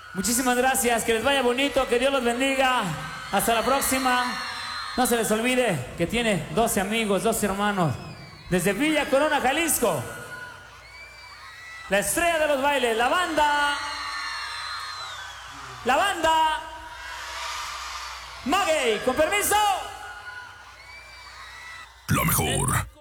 Muchísimas gracias, que les vaya bonito, que Dios los bendiga. Hasta la próxima. No se les olvide que tiene 12 amigos, 12 hermanos. Desde Villa Corona, Jalisco. La estrella de los bailes, la banda. La banda. Maguey, con permiso. La mejor.